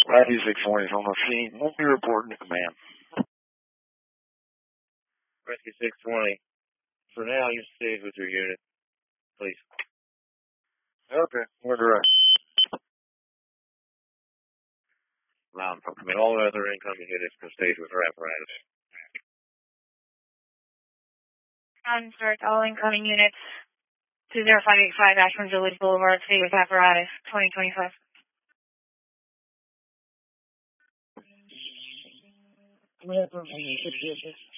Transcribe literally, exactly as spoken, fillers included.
Matthew six twenty is on the scene. Won't be reporting to command. Rescue six twenty. For now, you stay with your unit, please. Okay, we're direct. Loud from command. All other incoming units can stage with her apparatus. I'm start all incoming units. two zero five eight five Ashland Village Boulevard, stay with apparatus, twenty twenty-five. What happened?